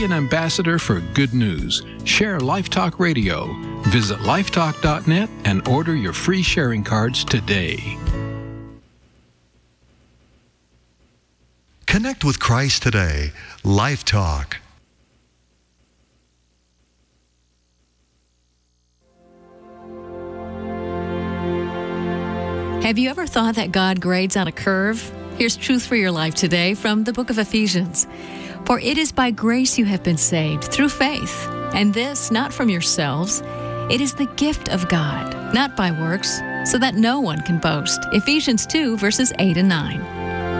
Be an ambassador for good news. Share Lifetalk Radio. Visit lifetalk.net and order your free sharing cards today. Connect with Christ today. Life Talk. Have you ever thought that God grades on a curve? Here's truth for your life today from the book of Ephesians. For it is by grace you have been saved through faith, and this not from yourselves. It is the gift of God, not by works, so that no one can boast. Ephesians 2, verses 8 and 9.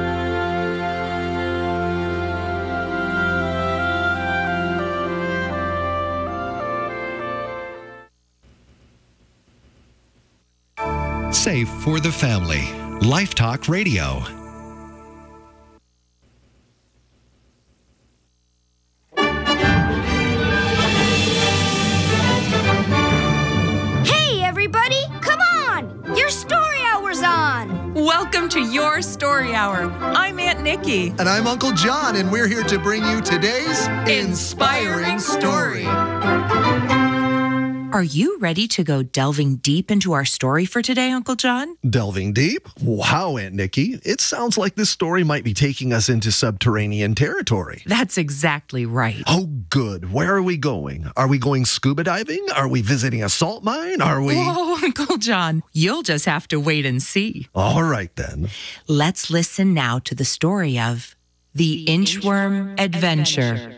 Safe for the family. Life Talk Radio. Hey, everybody! Come on! Your story hour's on! Welcome to Your Story Hour. I'm Aunt Nikki. And I'm Uncle John, and we're here to bring you today's Inspiring Story. Are you ready to go delving deep into our story for today, Uncle John? Delving deep? Wow, Aunt Nikki. It sounds like this story might be taking us into subterranean territory. That's exactly right. Oh, good. Where are we going? Are we going scuba diving? Are we visiting a salt mine? Are we... Whoa, Uncle John. You'll just have to wait and see. All right, then. Let's listen now to the story of The Inchworm Adventure.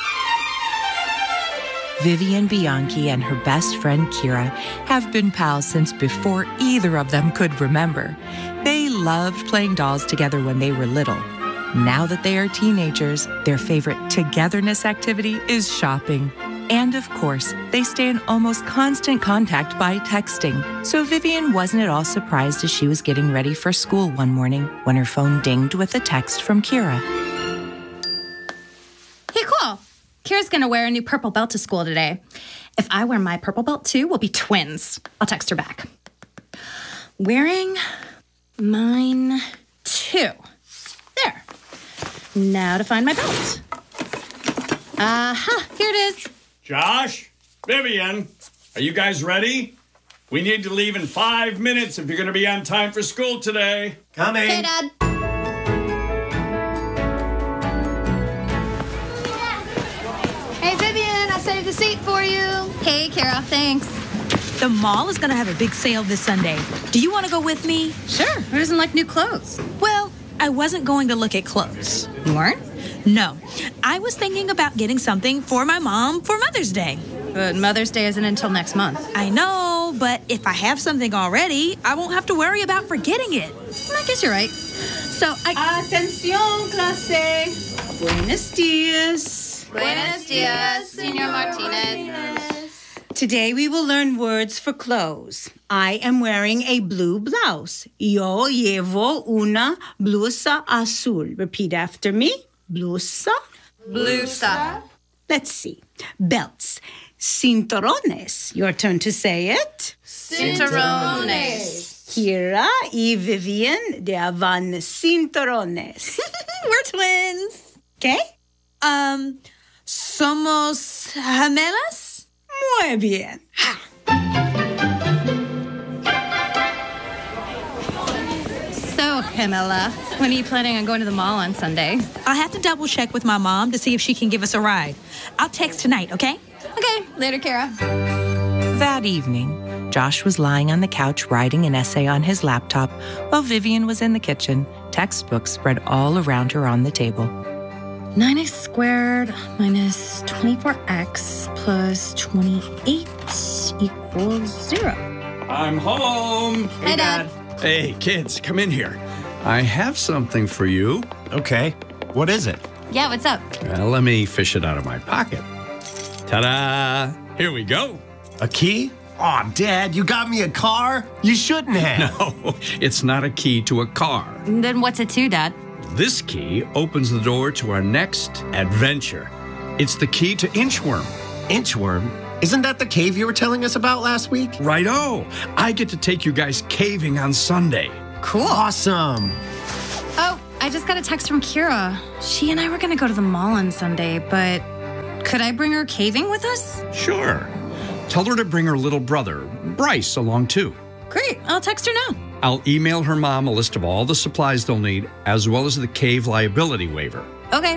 Vivian Bianchi and her best friend Kira have been pals since before either of them could remember. They loved playing dolls together when they were little. Now that they are teenagers, their favorite togetherness activity is shopping. And of course, they stay in almost constant contact by texting. So Vivian wasn't at all surprised as she was getting ready for school one morning when her phone dinged with a text from Kira. Hey, cool. Kira's gonna wear a new purple belt to school today. If I wear my purple belt too, we'll be twins. I'll text her back. Wearing mine too. There. Now to find my belt. Aha, here it is. Josh, Vivian, are you guys ready? We need to leave in 5 minutes if you're going to be on time for school today. Coming. Okay, Dad. Hey, Vivian, I saved the seat for you. Hey, Kara, thanks. The mall is going to have a big sale this Sunday. Do you want to go with me? Sure, who doesn't like new clothes? Well, I wasn't going to look at clothes. You weren't? No. I was thinking about getting something for my mom for Mother's Day. But Mother's Day isn't until next month. I know, but if I have something already, I won't have to worry about forgetting it. I guess you're right. So Atención, clase. Buenos dias. Buenos dias, Senor Martinez. Today we will learn words for clothes. I am wearing a blue blouse. Yo llevo una blusa azul. Repeat after me. Blusa. Blusa. Let's see. Belts. Cinturones. Your turn to say it. Cinturones. Kira y Vivian, they van cinturones. We're twins. ¿Qué? Somos gemelas? Muy bien. So, Pamela, when are you planning on going to the mall on Sunday? I'll have to double check with my mom to see if she can give us a ride. I'll text tonight, okay? Okay, later, Kara. That evening, Josh was lying on the couch writing an essay on his laptop while Vivian was in the kitchen, textbooks spread all around her on the table. 9x squared minus 24x plus 28 equals 0. I'm home. Hey, Dad. Hey, kids, come in here. I have something for you. Okay. What is it? Yeah, what's up? Let me fish it out of my pocket. Ta-da! Here we go. A key? Aw, Dad, you got me a car? You shouldn't have. No, it's not a key to a car. Then what's it to, Dad? This key opens the door to our next adventure. It's the key to Inchworm. Inchworm? Isn't that the cave you were telling us about last week? Righto! I get to take you guys caving on Sunday. Cool. Awesome. Oh, I just got a text from Kira. She and I were going to go to the mall on Sunday, but Could I bring her caving with us? Sure. Tell her to bring her little brother, Bryce, along too. Great. I'll text her now. I'll email her mom a list of all the supplies they'll need, as well as the cave liability waiver. Okay.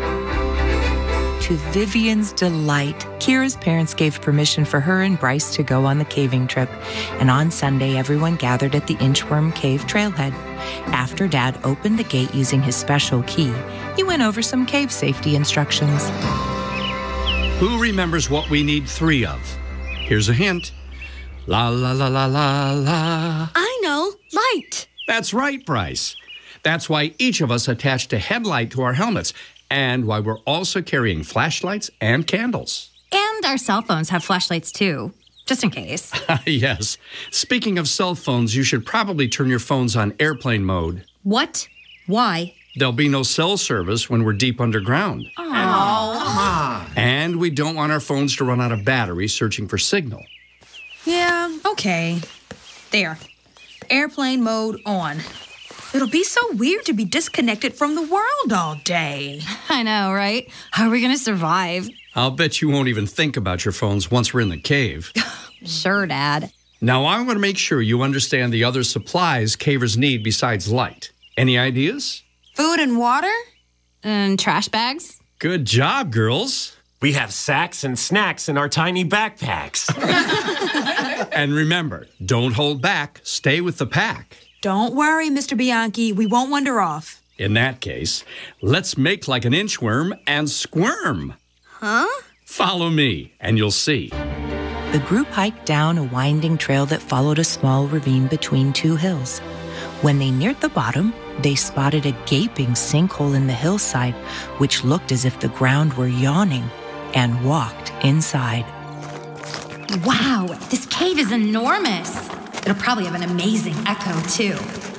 To Vivian's delight, Kira's parents gave permission for her and Bryce to go on the caving trip, and on Sunday, everyone gathered at the Inchworm Cave trailhead. After Dad opened the gate using his special key, he went over some cave safety instructions. Who remembers what we need 3 of? Here's a hint. La la la la la la. I know. Light. That's right, Bryce. That's why each of us attached a headlight to our helmets, and why we're also carrying flashlights and candles. And our cell phones have flashlights too, just in case. Yes. Speaking of cell phones, you should probably turn your phones on airplane mode. What? Why? There'll be no cell service when we're deep underground. Oh, come on. And we don't want our phones to run out of battery searching for signal. Yeah, okay. There. Airplane mode on. It'll be so weird to be disconnected from the world all day. I know, right? How are we going to survive? I'll bet you won't even think about your phones once we're in the cave. Sure, Dad. Now, I want to make sure you understand the other supplies cavers need besides light. Any ideas? Food and water? And trash bags? Good job, girls. We have sacks and snacks in our tiny backpacks. And remember, don't hold back. Stay with the pack. Don't worry, Mr. Bianchi. We won't wander off. In that case, let's make like an inchworm and squirm. Huh? Follow me, and you'll see. The group hiked down a winding trail that followed a small ravine between 2 hills. When they neared the bottom, they spotted a gaping sinkhole in the hillside, which looked as if the ground were yawning, and walked inside. Wow, this cave is enormous. It'll probably have an amazing echo, too.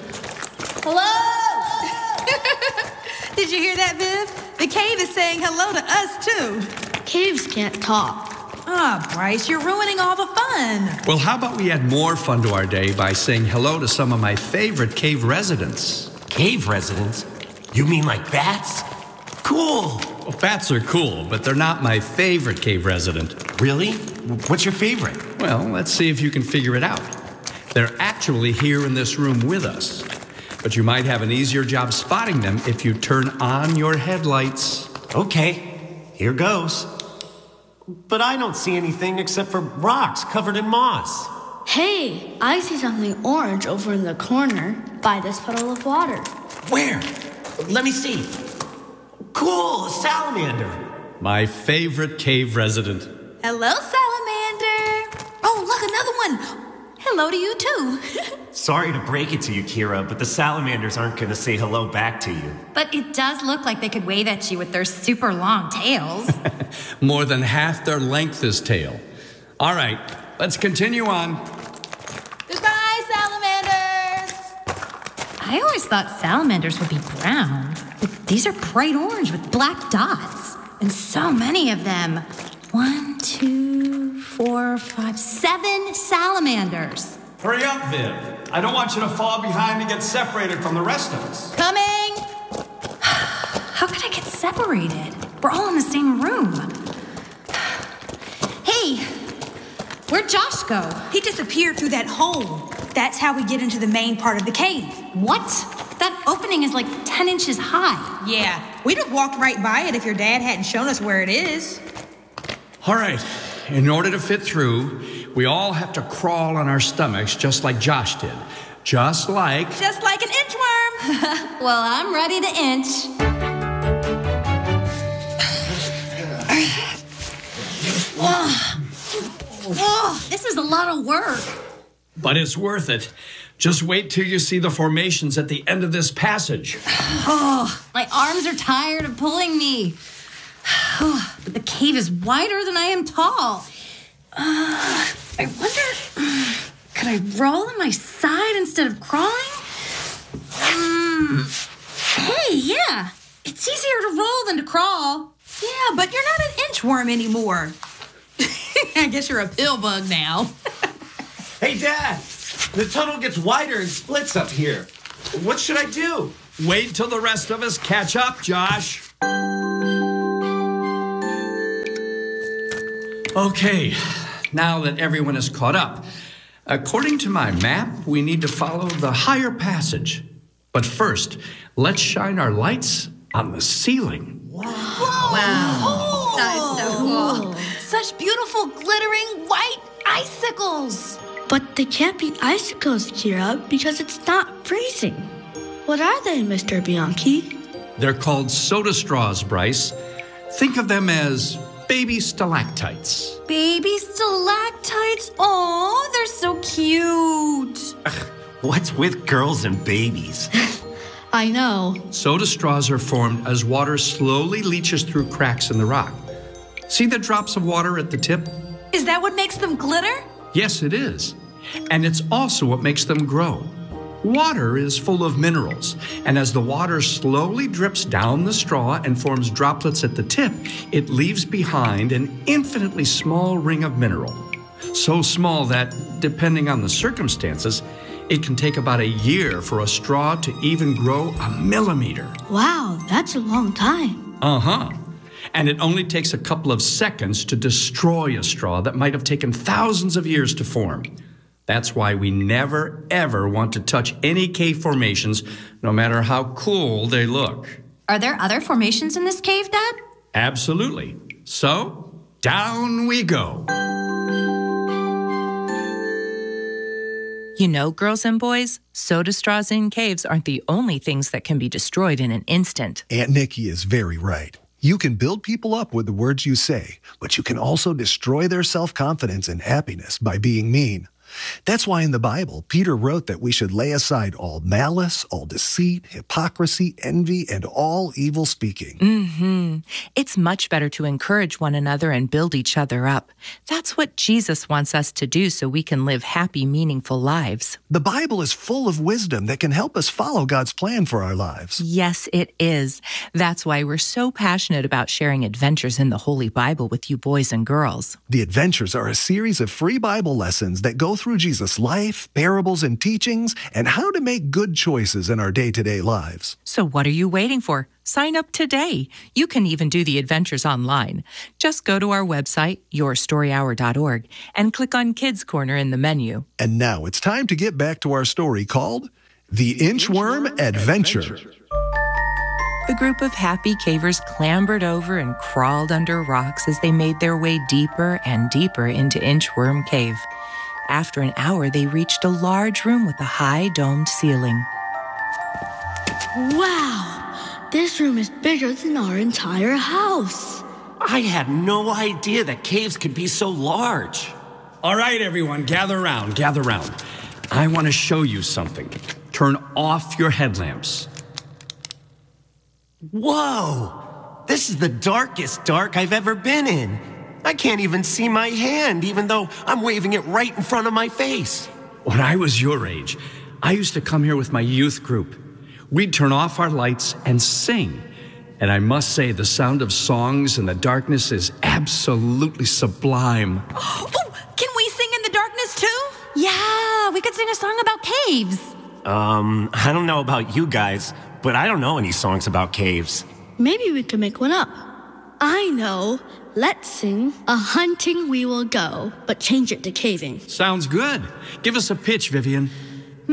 Hello! Did you hear that, Viv? The cave is saying hello to us, too. Caves can't talk. Ah, Bryce, you're ruining all the fun. Well, how about we add more fun to our day by saying hello to some of my favorite cave residents? Cave residents? You mean like bats? Cool. Well, bats are cool, but they're not my favorite cave resident. Really? What's your favorite? Well, let's see if you can figure it out. They're actually here in this room with us. But you might have an easier job spotting them if you turn on your headlights. Okay, here goes. But I don't see anything except for rocks covered in moss. Hey, I see something orange over in the corner by this puddle of water. Where? Let me see. Cool, a salamander. My favorite cave resident. Hello, salamander. Oh, look, another one. Hello to you, too. Sorry to break it to you, Kira, but the salamanders aren't going to say hello back to you. But it does look like they could wave at you with their super long tails. More than half their length is tail. All right, let's continue on. Goodbye, salamanders. I always thought salamanders would be brown, but these are bright orange with black dots. And so many of them. 1, 2, 4, 5, 7 salamanders. Hurry up, Viv. I don't want you to fall behind and get separated from the rest of us. Coming. How could I get separated? We're all in the same room. Hey, where'd Josh go? He disappeared through that hole. That's how we get into the main part of the cave. What? That opening is like 10 inches high. Yeah, we'd have walked right by it if your dad hadn't shown us where it is. All right, in order to fit through, we all have to crawl on our stomachs just like Josh did. Just like an inchworm. Well, I'm ready to inch. Whoa, this is a lot of work. But it's worth it. Just wait till you see the formations at the end of this passage. Oh, my arms are tired of pulling me. But the cave is wider than I am tall. I wonder, could I roll on my side instead of crawling? Hey, yeah. It's easier to roll than to crawl. Yeah, but you're not an inchworm anymore. I guess you're a pill bug now. Hey, Dad. The tunnel gets wider and splits up here. What should I do? Wait till the rest of us catch up, Josh. Okay, now that everyone is caught up, according to my map, we need to follow the higher passage. But first, let's shine our lights on the ceiling. Wow. That is so cool. Such beautiful glittering white icicles. But they can't be icicles, Kira, because it's not freezing. What are they, Mr. Bianchi? They're called soda straws, Bryce. Think of them as baby stalactites. Baby stalactites? Oh, they're so cute. What's with girls and babies? I know. Soda straws are formed as water slowly leaches through cracks in the rock. See the drops of water at the tip? Is that what makes them glitter? Yes, it is. And it's also what makes them grow. Water is full of minerals, and as the water slowly drips down the straw and forms droplets at the tip, it leaves behind an infinitely small ring of mineral. So small that, depending on the circumstances, it can take about a year for a straw to even grow a millimeter. Wow, that's a long time. Uh-huh. And it only takes a couple of seconds to destroy a straw that might have taken thousands of years to form. That's why we never, ever want to touch any cave formations, no matter how cool they look. Are there other formations in this cave, Dad? Absolutely. So, down we go. You know, girls and boys, soda straws in caves aren't the only things that can be destroyed in an instant. Aunt Nikki is very right. You can build people up with the words you say, but you can also destroy their self-confidence and happiness by being mean. That's why in the Bible, Peter wrote that we should lay aside all malice, all deceit, hypocrisy, envy, and all evil speaking. It's much better to encourage one another and build each other up. That's what Jesus wants us to do so we can live happy, meaningful lives. The Bible is full of wisdom that can help us follow God's plan for our lives. Yes, it is. That's why we're so passionate about sharing adventures in the Holy Bible with you boys and girls. The Adventures are a series of free Bible lessons that go through Jesus' life, parables, and teachings, and how to make good choices in our day-to-day lives. So what are you waiting for? Sign up today. You can even do the adventures online. Just go to our website, yourstoryhour.org, and click on Kids Corner in the menu. And now it's time to get back to our story called The Inchworm Adventure. The group of happy cavers clambered over and crawled under rocks as they made their way deeper and deeper into Inchworm Cave. After an hour, they reached a large room with a high domed ceiling. Wow, this room is bigger than our entire house. I had no idea that caves could be so large. All right, everyone, gather round, gather round. I want to show you something. Turn off your headlamps. Whoa! This is the darkest dark I've ever been in. I can't even see my hand, even though I'm waving it right in front of my face. When I was your age, I used to come here with my youth group. We'd turn off our lights and sing. And I must say, the sound of songs in the darkness is absolutely sublime. Oh, can we sing in the darkness too? Yeah, we could sing a song about caves. I don't know about you guys, but I don't know any songs about caves. Maybe we can make one up. I know. Let's sing A Hunting We Will Go, but change it to caving. Sounds good. Give us a pitch, Vivian.